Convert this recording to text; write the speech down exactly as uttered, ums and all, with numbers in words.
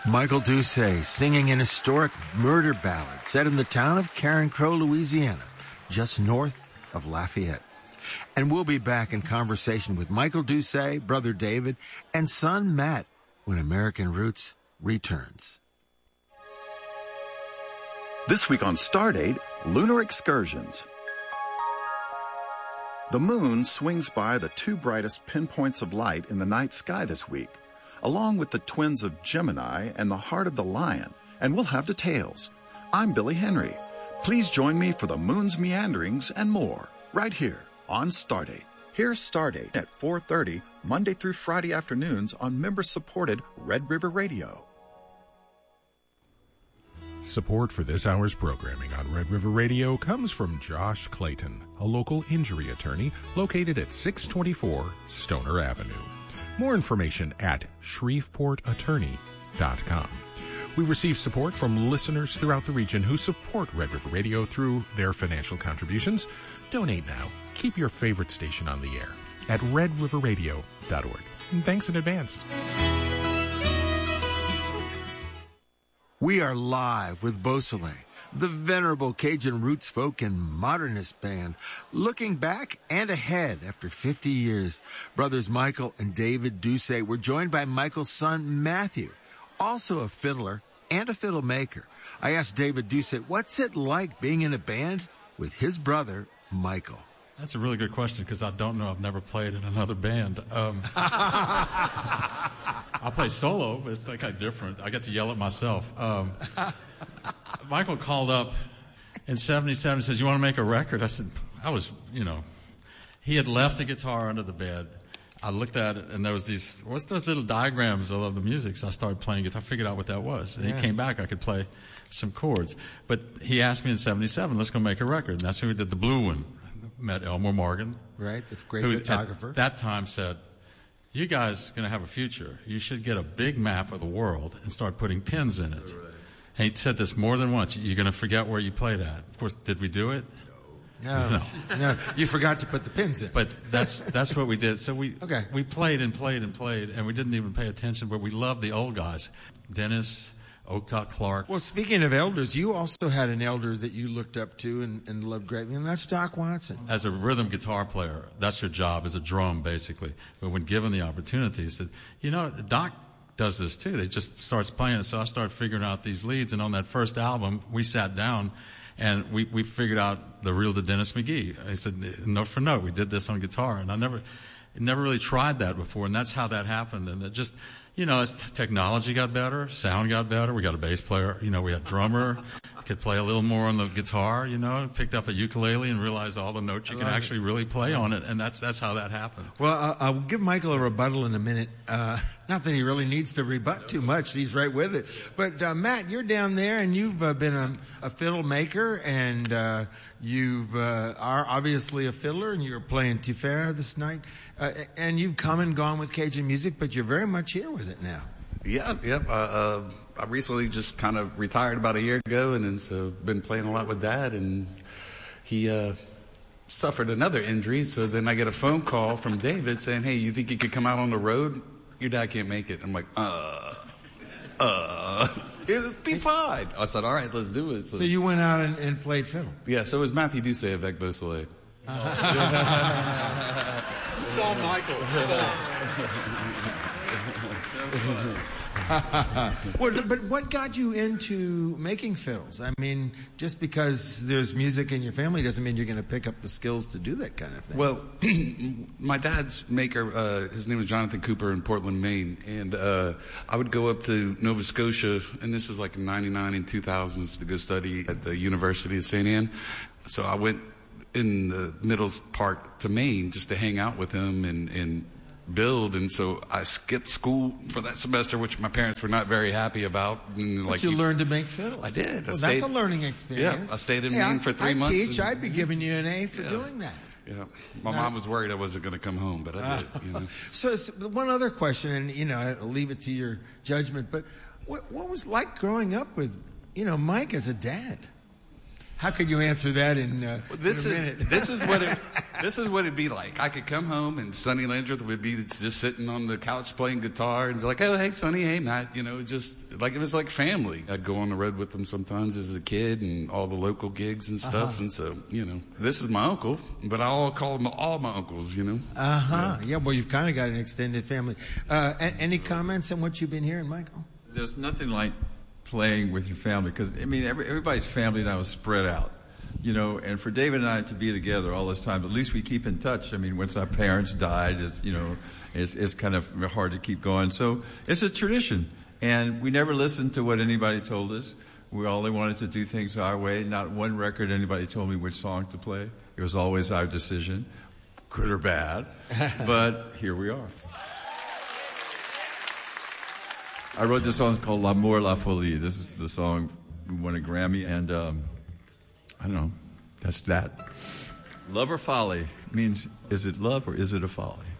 Michael Doucet singing an historic murder ballad set in the town of Carencro, Louisiana, just north of Lafayette. And we'll be back in conversation with Michael Doucet, brother David, and son Matt when American Roots returns. This week on Stardate, lunar excursions. The moon swings by the two brightest pinpoints of light in the night sky this week, along with the twins of Gemini and the heart of the lion, and we'll have details. I'm Billy Henry. Please join me for the moon's meanderings and more, right here on Stardate. Here's Stardate at four thirty, Monday through Friday afternoons on member-supported Red River Radio. Support for this hour's programming on Red River Radio comes from Josh Clayton, a local injury attorney located at six twenty-four Stoner Avenue. More information at shreveport attorney dot com. We receive support from listeners throughout the region who support Red River Radio through their financial contributions. Donate now. Keep your favorite station on the air at red river radio dot org. And thanks in advance. We are live with Beausoleil, the venerable Cajun roots folk and modernist band, looking back and ahead after fifty years. Brothers Michael and David Doucet were joined by Michael's son, Matthew, also a fiddler and a fiddle maker. I asked David Doucet, what's it like being in a band with his brother, Michael? That's a really good question because I don't know. I've never played in another band. Um, I play solo, but it's like kind of different. I get to yell at myself. Um, Michael called up in seventy-seven and says, you want to make a record? I said, I was, you know, he had left a guitar under the bed. I looked at it, and there was these, what's those little diagrams of the music? So I started playing guitar. I figured out what that was. And yeah. He came back, I could play some chords. But he asked me in seventy-seven, let's go make a record. And that's when we did the blue one. Met Elmore Morgan. Right, the great who photographer. At that time said, you guys are going to have a future. You should get a big map of the world and start putting pins in it. Right. And he said this more than once. You're going to forget where you played at. Of course, did we do it? No. No. no. You forgot to put the pins in. But that's that's what we did. So we okay. we played and played and played, and we didn't even pay attention, but we loved the old guys. Dennis, Oaktock Clark. Well, speaking of elders, you also had an elder that you looked up to and, and loved greatly, and that's Doc Watson. As a rhythm guitar player, that's your job, as a drum, basically. But when given the opportunity, he said, you know, Doc does this too. They just starts playing it, so I started figuring out these leads, and on that first album, we sat down, and we, we figured out the reel to Dennis McGee. I said, note for note, we did this on guitar, and I never, never really tried that before, and that's how that happened, and it just... You know, as technology got better, sound got better, we got a bass player, you know, we had a drummer, could play a little more on the guitar, you know, picked up a ukulele and realized all the notes you can actually it. really play on it, and that's that's how that happened. Well, uh, I'll give Michael a rebuttal in a minute. Uh, not that he really needs to rebut too much, he's right with it. But, uh, Matt, you're down there, and you've uh, been a, a fiddle maker, and uh, you've uh, are obviously a fiddler, and you're playing Tifera this night. Uh, and you've come and gone with Cajun music, but you're very much here with it now. Yeah, yep. Uh, uh, I recently just kind of retired about a year ago, and then so been playing a lot with Dad, and he uh, suffered another injury. So then I get a phone call from David saying, "Hey, you think you could come out on the road? Your dad can't make it." I'm like, uh, uh, it'll be fine. I said, "All right, let's do it." So, so you went out and, and played fiddle. Yeah. So it was Matthew Doucet avec Beausoleil. Saw Michael. Well, but what got you into making fiddles? I mean, just because there's music in your family doesn't mean you're going to pick up the skills to do that kind of thing. Well, my dad's maker, uh, his name was Jonathan Cooper in Portland, Maine, and uh, I would go up to Nova Scotia, and this was like in ninety-nine and two thousands, to go study at the University of Saint Anne. So I went in the middle part to Maine just to hang out with him and, and build, and so I skipped school for that semester, which my parents were not very happy about. And but like you, you learned to make fiddles. I did. Well, I stayed, that's a learning experience. Yeah, I stayed in yeah, Maine for three I'd months. I teach. And, I'd be giving you an A for yeah, doing that. Yeah, my now, mom was worried I wasn't going to come home, but I uh, did. You know. So, so one other question, and you know, I'll leave it to your judgment. But what, what was it like growing up with, you know, Mike as a dad? How could you answer that in, uh, well, this in a is, minute? This is what it, this is what it'd be like. I could come home and Sonny Landreth would be just sitting on the couch playing guitar and it's like, oh, hey, Sonny, hey, Matt. You know, just like it was like family. I'd go on the road with them sometimes as a kid and all the local gigs and stuff. Uh-huh. And so, you know, this is my uncle, but I all call them all my uncles, you know. Uh-huh. Yeah, yeah, well, you've kind of got an extended family. Uh, a- any comments on what you've been hearing, Michael? There's nothing like playing with your family because, I mean, every, everybody's family now is spread out, you know, and for David and I to be together all this time, at least we keep in touch. I mean, once our parents died, it's, you know, it's, it's kind of hard to keep going. So it's a tradition, and we never listened to what anybody told us. We all wanted to do things our way. Not one record anybody told me which song to play. It was always our decision, good or bad, but here we are. I wrote this song called L'amour, la folie. This is the song we won a Grammy, and um, I don't know, that's that. Love or folly means, is it love or is it a folly?